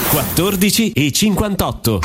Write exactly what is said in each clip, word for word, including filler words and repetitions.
quattordici e cinquantotto.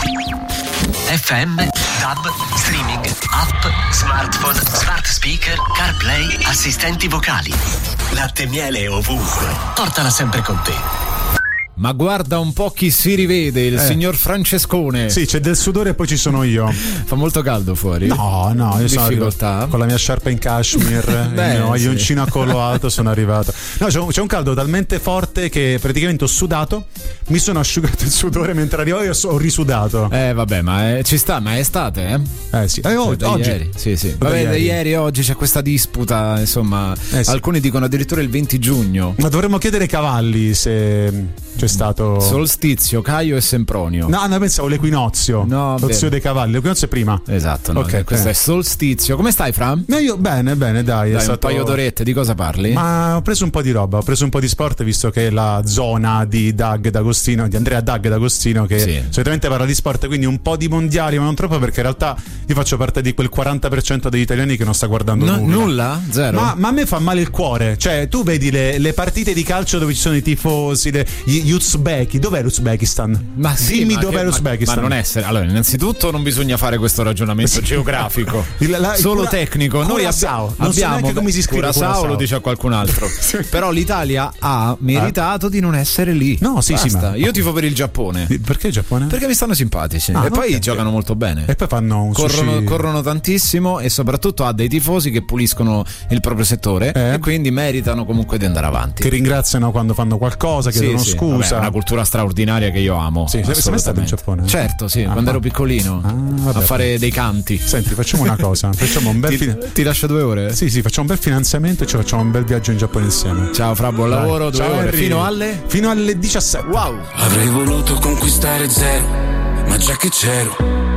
F M, DAB, streaming, app, smartphone, smart speaker, CarPlay, assistenti vocali. Latte e miele ovunque. Portala sempre con te. Ma guarda un po' chi si rivede, il eh. signor Francescone. Sì, c'è del sudore e poi ci sono io. Fa molto caldo fuori? No, no, io sono difficoltà con la mia sciarpa in cashmere, Beh, il mio maglioncino sì. a collo alto sono arrivato. No, c'è un, c'è un caldo talmente forte che praticamente ho sudato, mi sono asciugato il sudore mentre arrivavo e ho risudato. Eh vabbè, ma è, ci sta, ma è estate, eh? Eh sì, eh, oh, da oggi. Ieri. Sì, sì. Da Vabbè, ieri. da ieri e oggi c'è questa disputa, insomma, Eh sì. alcuni dicono addirittura il venti giugno. Ma dovremmo chiedere ai cavalli se c'è stato Solstizio, Caio e Sempronio. No, no, pensavo l'equinozio. No, lo bene. zio dei cavalli. L'equinozio è prima. Esatto, no, Ok, questo eh. è solstizio. Come stai, Fra? Ma io bene, bene, dai, Dai, è stato un paio d'orette, di cosa parli? Ma ho preso un po' di roba, ho preso un po' di sport, visto che è la zona di Doug D'Agostino, di Andrea Doug D'Agostino, che Sì. solitamente parla di sport, quindi un po' di mondiali, ma non troppo, perché in realtà io faccio parte di quel quaranta per cento degli italiani che non sta guardando No, nulla. nulla? Zero? Ma, ma a me fa male il cuore. Cioè, tu vedi le, le partite di calcio dove ci sono i tifosi, le, gli uzbeki. Dov'è l'Uzbekistan? Ma sì, Dimmi ma dov'è che- l'Uzbekistan. Ma, ma non essere. Allora, innanzitutto non bisogna fare questo ragionamento geografico. Il- la- solo Cura- tecnico. Noi Curaçao. abbi- Non so abbiamo neanche come si scrive Curaçao, Curaçao. lo dice a qualcun altro. Però l'Italia ha meritato di non essere lì. No, sì, sì, Basta. ma- Io tifo per il Giappone. Perché il Giappone? Perché mi stanno simpatici. Ah, e poi ok. giocano molto bene. E poi fanno un Corrono, sushi. corrono tantissimo e soprattutto ha dei tifosi che puliscono il proprio settore Eh? e quindi meritano comunque di andare avanti. Che ringraziano quando fanno qualcosa, Sì, chiedono sì. scusa. Vabbè, è una cultura straordinaria che io amo. Sì, sei- sei mai stato in assolutamente. Giappone? Certo, sì, Ah, quando ma- ero piccolino Ah, vabbè. a fare dei canti. Senti, facciamo una cosa, facciamo un bel Ti, fin- ti lascio due ore? Sì, sì, facciamo un bel finanziamento e ci facciamo un bel viaggio in Giappone insieme. Ciao Fra, buon Dai. lavoro, due Ciao, ore Henry. fino alle fino alle diciassette. wow. Avrei voluto conquistare zero, ma già che c'ero